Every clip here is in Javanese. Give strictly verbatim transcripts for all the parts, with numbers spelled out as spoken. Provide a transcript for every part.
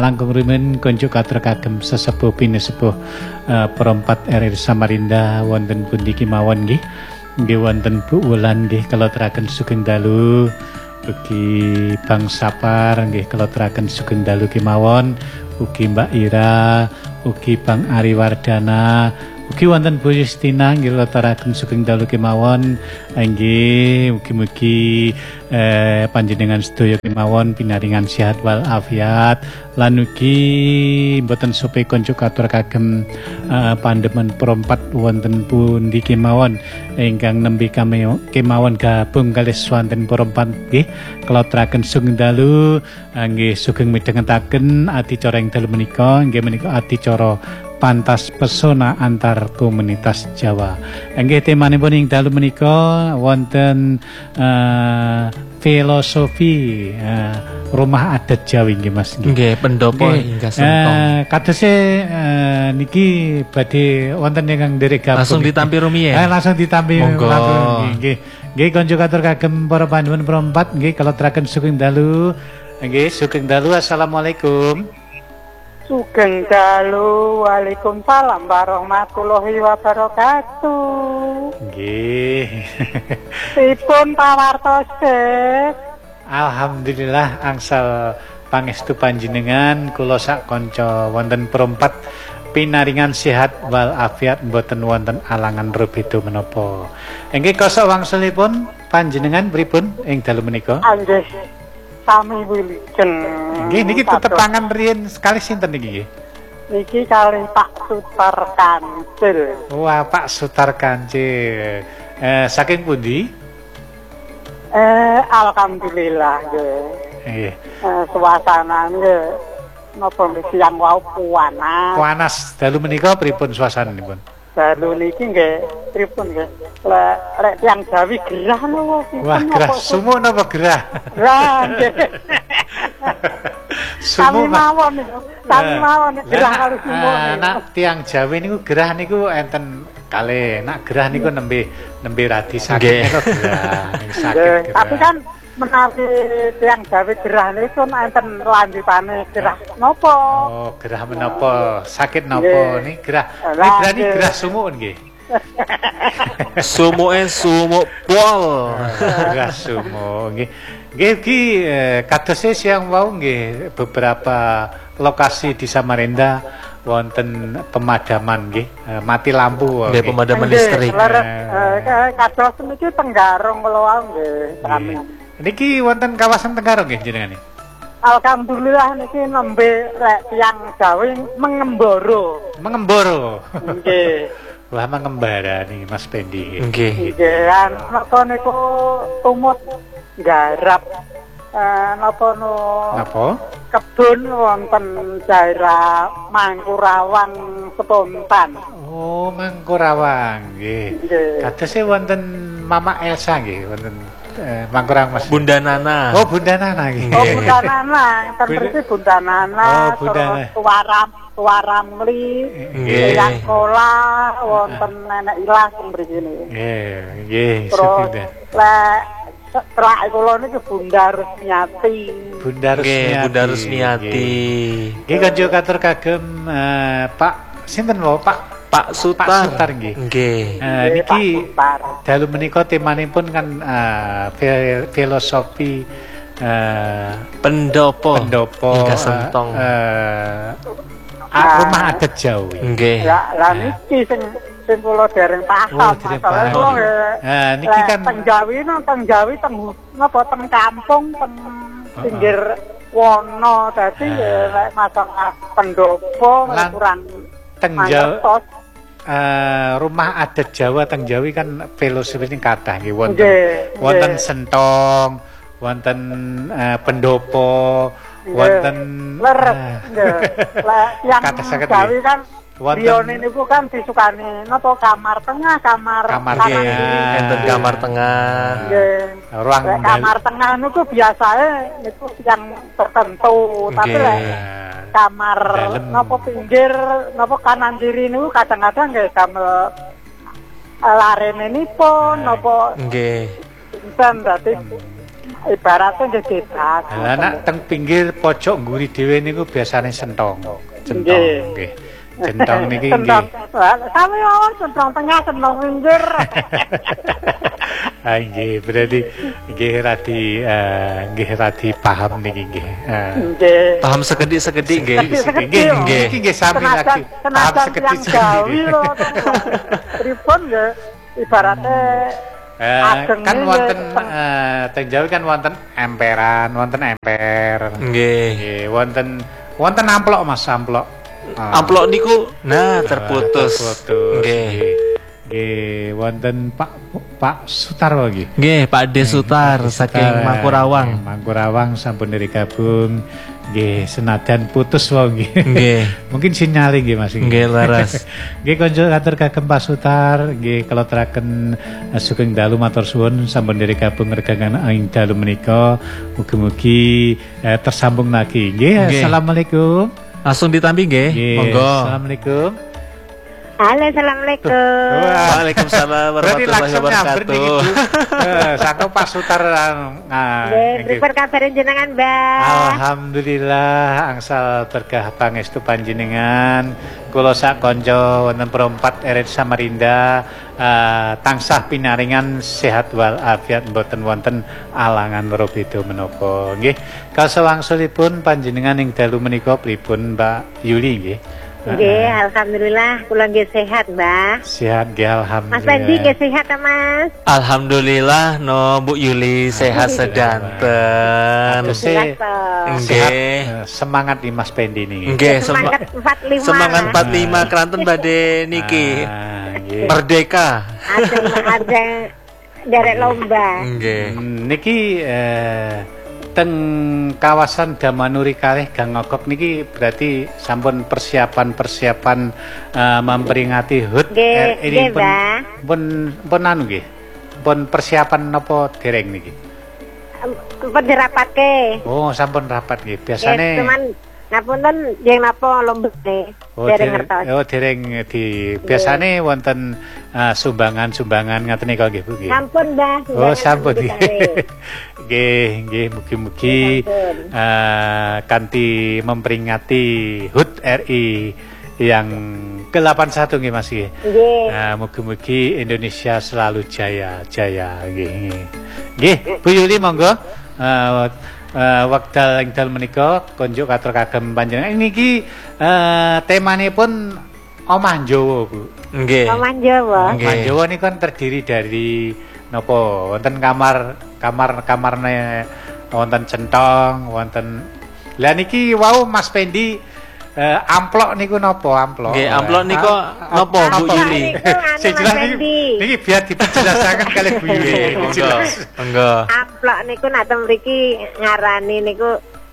langkung rumiyin konco katur kagem sesepuh pinesepuh uh, perempat R R Samarinda wonten pundi kemawon nggih. Nggih wonten Bu Wulan nggih keloturaken sugeng dalu. Ugi Bang Sapar nggih keloturaken sugeng dalu kemawon. Ugi Mbak Ira, ugi Bang Ari Wardana, ugi wonten Bu Justina nggih keloturaken sugeng dalu kemawon. Nggih mugi-mugi eh, panjenengan sedaya kemawon pinaringan sehat wal afiat lan ugi mboten sope konco katur kagem uh, pandemen perempat wonten pundi kemawon ingkang nembe kemawon gabung kalih swanten perempat nggih keloturaken sugeng dalu nggih sugeng midhangetaken adicara ing dalu menika nggih menika adicara pantas pesona antar komunitas Jawa. Nggih temanipun ing dalu menika wonten uh, filosofi uh, rumah adat Jawi nggih Mas. Nggih pendopo hingga sentong. Uh, kadose uh, niki badhe wonten ingkang nderek gabung. Langsung ditampi rumiyin. Eh langsung ditampi Monggo. Nggih. Nggih konco katur kagem para panjenengan perempat nggih keloturaken sugeng dalu. Nggih sugeng dalu. Assalamualaikum. Sugeng dalu, waalaikumsalam warahmatullahi wabarakatuh. Nggih. Pripun pawartos? Alhamdulillah angsal pangestu panjenengan kula sak kanca wonten perempat pinaringan sehat wal afiat mboten wonten alangan rebeda menapa. Nggih kosok wangsulipun panjenengan pripun ing dalu menika? Anggih sami wilujeng. Nggih niki tetepangan riyen sekali sinten niki nggih? Niki kalih Pak Sutar Kancil. Wah, Pak Sutar Kancil. Eh saking pundi? Eh alhamdulillah nggih. Nggih. Eh suasana nggih napa siang wau panas. Panas dalu menika pripun suasananipun? Dalu niki nggih pripun nggih? Lek lek tiyang Jawi gerah lho. Wah, gerah sumuk napa gerah? Gerah nggih. Sami Sumuk mawon niku. Sami mawon gerah karo sumuk. Nak tiang Jawi niku gerah niku enten kalih. Nak gerah niku nembe nembe radi sakit niku gerah. Sakit gerah. Tapi kan menawi tiang Jawi gerah niku enten lanjutane gerah napa? Oh, gerah menapa? Sakit napa? Ni gerah. Ni gerah ni gerah sumuk nggih. Sumuke sumuk pol. Gerah sumuk nggih. Nggih iki eh, kadose siang wau nggih beberapa lokasi di Samarinda wonten pemadaman nggih, eh, mati lampu. Nggih pemadaman listrik. Eh kados niki Tenggarong kula wau nggih kami. Niki wonten kawasan Tenggarong nggih jenengan. Alhamdulillah niki nembe rek tiyang Jawi mengemboro. Mengemboro. Nggih. Wah mengembara nih Mas Pendi. Nggih. Nggih kan napa niku tumut garap eh napa no Napa? kebun wonten daerah Mangkurawang spontan. Oh, Mangkurawang nggih. Nggih. Kadose wonten Mama Elsa nggih wonten eh, Mangkurawang Mas. Bunda Nana. Oh, Bunda Nana nggih. Oh, Bunda Nana, enten mriki Bunda Nana, Oh, Bunda Nana. terus Tuaram, Tuaramli, Nggih. Eyang Kola, wonten Nenek Ilas mriki niki. Nggih, nggih, Terus sepindah. lek setelah kula niki Bunda Rusmiati. Bunda Nggih, Rusmiati. Bunda Rusmiati. Nggih kanca katur kagem eh, Pak sinten wae Pak Pak Sutar. Pak Sutar nggih. Nggih. Eh, Nggih, Pak niki Sutar. dalu menika temanipun kan eh, fi- filosofi eh, Pendopo. pendopo Hingga eh, sentong. eh, a- rumah adat Jawi. Nggih. Ya, lah niki sing sing kula dereng paham. Oh, dereng Masalah paham. kula nggih. Nah, niki lek kan- teng Jawi no teng Jawi teng napa teng kampung teng pinggir wono dadi Ah. lek masalah pendopo Lan- kurang Teng Jawa mangertos. eh, rumah adat Jawa teng Jawi kan filosofine kathah nggih wonten Nggih, wonten nggih. sentong, wonten eh, pendopo, Nggih. wonten Ler, eh, nggih. Lek yang Kata saged Jawi nggih. kan Wonten- biyone niku kan disukani napa kamar tengah, kamar Kamar kanan tengah. kiri. Enten kamar tengah. Nggih. ruang Lek dal- kamar tengah niku biasanya niku yang tertentu, tapi Nggih. lek kamar Dalem. napa pinggir napa kanan kiri niku kadang-kadang nggih damel larene nipun napa Nggih. inten dadi ibaratnya udah bebas. Lah nek teng pinggir pojok mburi dhewe niku biasane sentong. Centong Nggih. nggih. Centong niki Centong. nggih. Wah, Sami mawon centong tengah, centong pinggir. Ah nggih, berarti nggih radi eh, nggih radi paham niki nggih. Eh, Nggih. Paham sekedik-sekedik nggih. Sekedik. Nggih, Nggih. niki nggih sami Tenaga lagi. Paham tenaga sekedhik yang Jawi sendiri. lho. Pripun nggih ibaratnya Eh, ageng kan nggih, wonten teng- eh, teng Jawi kan wonten emperan, wonten emper. Nggih. Nggih, wonten wonten amplok Mas, amplok. Ah. Amplok niku nah terputus. Terputus. Nggih. Nggih, wonten Pak Pak Sutarwo nggih. Nggih, Pak D Sutar Pak saking Sutar, Mangkurawang. nggih, Mangkurawang sampun dari gabung. Nggih, senajan putus wae nggih. Nggih. Mungkin sinyal nggih Mas. Nggih, laras. Nggih konco katur kagem Pak Sutar, nggih kala teraken sugeng dalu matur suwun sampun dari gabung regangan ing dalu menika. Mugi-mugi eh, tersambung lagi. Nggih, Nggih. assalamualaikum. Langsung ditampi nggih. Nggih, Monggo. assalamualaikum. Halo, assalamualaikum. Wah. Waalaikumsalam Berarti warahmatullahi langsung nyamber nih wabarakatuh. gitu. Eh, saka Pak Sutar nah, Nggih, nggih. pripun kabarin jenengan, Mbak? Alhamdulillah angsal berkah pangestu panjenengan. Kula sak kanca wonten perempat R R Samarinda eh, tansah pinaringan sehat wal afiat mboten wonten alangan loro beda menapa. Nggih, kasewangsulipun panjenengan ing dalu menika pripun Mbak Yuli nggih? Nggih, alhamdulillah kula nggih sehat, Mbak. Sehat nggih Mas alhamdulillah. Fendi nggih sehat ta, Mas? Alhamdulillah no Bu Yuli sehat sedanten. Atus Jelas e toh. sehat Nggih. eh, semangat di Mas Pendi niki. Nggih, sema- Semangat empat puluh lima. semangat empat puluh lima Keranten badhe niki. Ah, nggih. Merdeka. Ada ada derek lomba. Nggih. Hmm, niki eh, teng kawasan Damanuri kalih Gang Ngogok niki berarti sampun persiapan-persiapan eh, memperingati H U T Nggih, R I ini nggih, pun Mbak. pun pun anu nggih. Pun persiapan napa dereng niki? Pun dirapatke. Oh, sampun rapat nggih. Nggih, Biasane cuman ngapunten jeng napa lomba ne. Oh, Dereng dereng, ngertos. oh, dereng di biasane wonten eh, sumbangan-sumbangan ngaten nika nggih Bu nggih. Sampun, Mbak. Oh, Jangan sampun nggih. ditarik. Nggih, nggih mugi-mugi Sampun. eh, kanthi memperingati H U T R I yang ke delapan puluh satu nggih Mas nggih. Nggih. Nah, mugi-mugi Indonesia selalu jaya, jaya nggih. nggih. Nggih, Bu Yuli monggo eh eh, wekdal ing dal menika konjuk katur kagem panjenengan. Niki eh temanipun omah Jawa, Bu. Nggih. Paman Jawa. Nggih. Omah Jawa ini kan terdiri dari napa? Wonten kamar kamar kamarne wonten centong, wonten. Lah niki wau Mas Pendi eh, amplok niku napa amplok? Nggih, amplok niku Ah, napa, ah, Bu napa? Yuli? Niku anu, Sing jelas Mas niki, Pendi. niki biar dipenjelasaken kali Bu Yuli. Nggih, monggo. Jelas. Monggo. Amplok niku nak tem mriki ngarani niku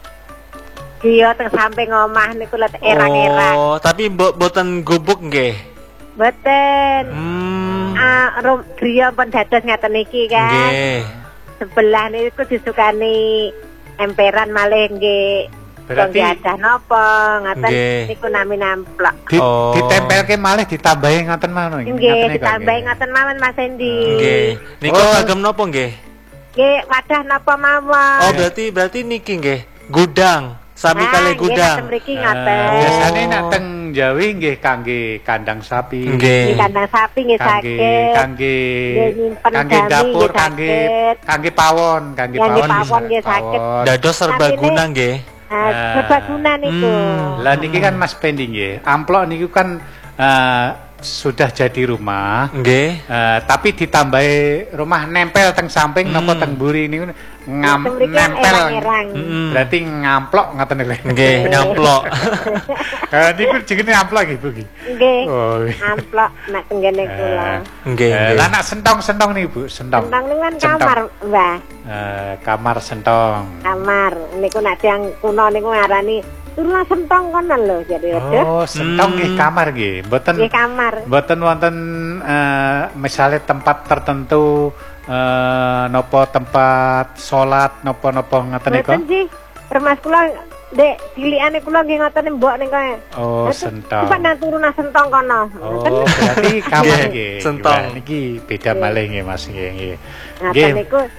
dia teng samping omah niku let erang-erang. Oh, tapi mbok boten gubuk nggih. Mboten. Hmm. Ah, rum griya pun dados ngaten iki kan. Nggih. Sebelah niku disukani emperan malih nggih. Berarti- Berarti ada napa ngaten Nggih. niku nami namplok. Di, Oh. Ditempelke malih ditambahi ngaten mawon. Nggih, ditambahi ngaten mawon Mas Endi. Nggih. Niku Oh. kagem napa nggih? Nggih, wadah napa mawon. Oh, berarti berarti niki nggih. Gudang. Sami Ah, kali nggih, gudang. ngaten mriki Eh, ngaten. biasane nek teng Jawi nggih kangge kandang sapi. Nggih. Di kandang sapi nggih Kangge saged. kangge Nggih, nyimpen kangge dami dapur, nggih kangge saged. kangge pawon, kangge Kangge pawon. pawon bisa. nggih saged. Pawon. Dados serbaguna nggih. Ah, serbaguna niku. Hmm. Lah niki kan Mas Pendi nggih. Amplok niku kan eh, sudah jadi rumah. Nggih. Eh, tapi ditambahi rumah nempel teng samping Hmm. napa teng mburi niku ngam Ngaten mriki kan nempel. erang-erang. Mm-mm. Berarti ngamplok ngoten niku. Nggih, nyamplok. Eh niku jenenge amplok nggih Bu. nggih. Nggih. Oh. Amplok nak tenggene kula. Nggih, Eh, nggih. lah nak sentong-sentong nih Bu, sentong. Tentang niku kan Sentong. kamar, Mbah. Eh, kamar sentong. Kamar. Niku nak tiyang kuno niku ngarani turun sentong kono lho jadi aduh. Oh, sentong nggih Hmm. kamar nggih. Mboten Nggih kamar. mboten wonten eh, misalnya tempat tertentu eh napa tempat salat napa-napa ngoten niku. Mboten sih. Remas kula Dek, cilikane kula nggih ngoten mbok niku. Oh, sentong. Coba nang turun nang sentong kono. Ngoten. Oh, berarti kamar Nggih, nggih. sentong. Wah, niki beda malih nggih Mas nggih nggih. Ngaten niku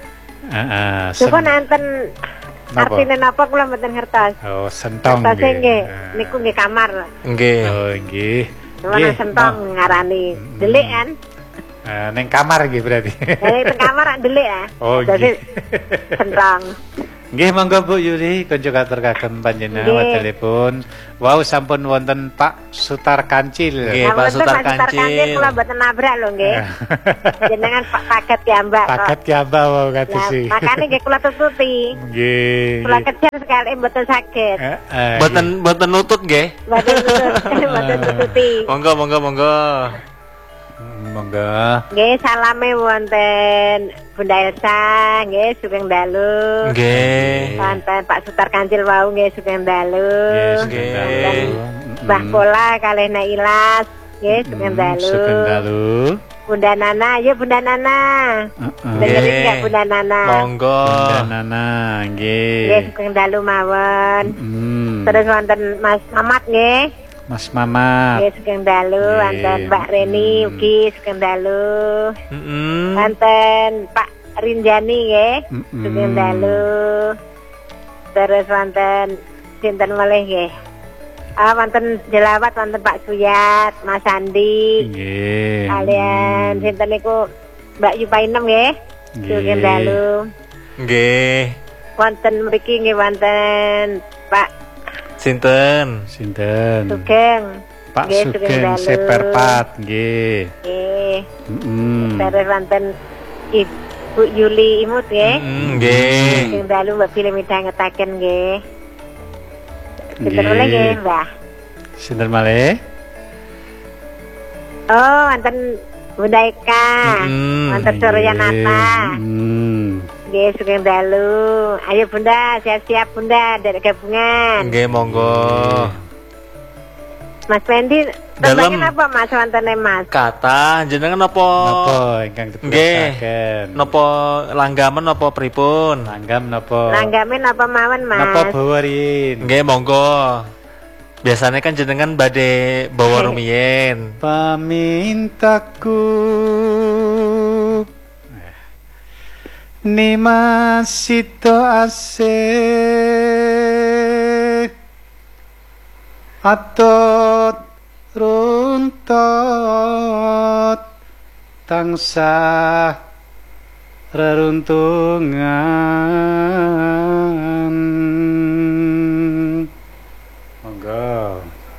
Heeh. Coba nanten Napa? artine napa kula mboten ngertos. Oh, sentong Ngertos nggih. nggih, Heeh. niku nggih kamar. Nggih. Oh, nggih. Cuma Nggih, sentong ngarani. Delik kan? Eh, neng kamar nggih berarti. Dari teng kamar rak delik ya. Oh, Jadi nggih. sentong. Nggih, monggo Bu Yuli, konco katur kagem panjenengan Nggih. wektalipun. Wow, sampun wonten Pak Sutar Kancil. Nggih, Pak Nah, Sutar Pak Sutar Kancil. kula mboten nabrak lho nggih. Jenengan Pak paket ya Mbak kok. Paket ki apa wow kata Nah, sih. makanya nggih kula tututi. Nggih. Kula kejar sekali mboten sakit. Eh, eh, Boten boten nutut nggih. Mboten tutut, mboten tututi. Monggo monggo monggo. nggih. Monggo. Nggih, salame wonten Bunda Elsa, nggih sugeng dalu. Nggih. Wonten Pak Sutar Kancil wau nggih sugeng dalu. Nggih, Nggih. sugeng Wonten dalu. Mbah Pola kalih Nek Ilas, nggih sugeng Mm, dalu. Sugeng dalu. Bunda Nana, ya Bunda Nana. Heeh. Dengerin Nggih. nggak Bunda Nana? Monggo. Bunda Nana, Nggih, nggih. sugeng dalu mawon. Hmm. Terus wonten Mas Mamat nggih. Mas Mamat. Nggih sugeng dalu, Nggih. wonten Mbak Reni Hmm. ugi sugeng dalu. Heeh. Wonten Pak Rinjani nggih, Mm-mm. sugeng dalu. Terus wonten sinten malih nggih? Ah, wonten jelawat wonten Pak Suyat, Mas Andi, Nggih. kalian sinten niku Mbak Yupainem nggih, Nggih. sugeng dalu. Nggih. Wonten mriki nggih wonten Pak Sinten? Sinten? Sugeng. Pak Nggih, Sugeng dalu. Seperpat, nggih. Nggih. Heeh. Terus wonten Ibu Yuli Imut nggih. Heeh, nggih. Sing dalu Mbak Film midhangetaken nggih. Sinten Nggih. oleh nggih, Mbah? Sinten malih? Oh, wonten Bunda Eka. Mm-mm. Wonten Surya Nata. Hmm. Nggih, sugeng dalu. Ayo Bunda, siap-siap Bunda dari gabungan. Nggih, monggo. Mas Fendi, Dalem. tembangin apa Mas wonten Mas? Kata jenengan apa? Napa ingkang Nggih. dipun Napa langgaman napa pripun? Langgam napa? Langgamen apa mawon Mas? Napa bawarin? Nggih, monggo. Biasanya kan jenengan badhe bawa rumiyin. Pamintaku Nimasito asik Atot runtot Tangsah reruntungan